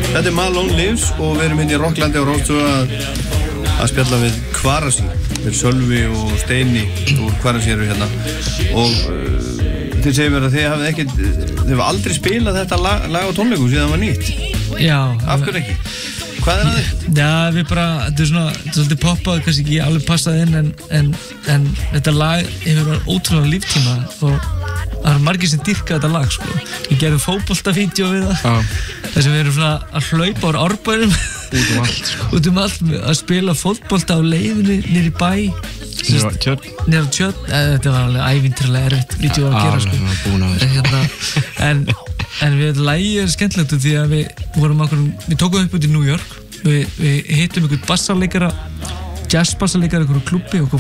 Þetta Malone Lives og við erum í Rocklandi á Rástöðu að spjalla við Kvarasi, við Sölvi og Steini úr Kvarasi eru hérna og þið segir mér að þið hafið aldrei spilað þetta lag á tónleikum síðan það var nýtt. Já. Af hverju ekki? Hvað er það? Já, við bara, þetta er svolítið poppað, kannski ekki alveg passað inn en þetta lag hefur ótrúlega líftíma og það eru margir sem dýrka þetta lag, sko. Við gerum fótboltavídeó við það, þar sem við erum svona að hlaupa úr árbænum út allt, að spila fótbolta á leiðinni niður í bæ. Niður á Tjörn. Þetta var alveg ævintýralega erfitt vídeó að gera, sko. En við lagið er skemmtilegt því að við tókum upp út í New York, við hittum einhvern bassarleikara, jazzbassarleikara í einhverjum klúbbi og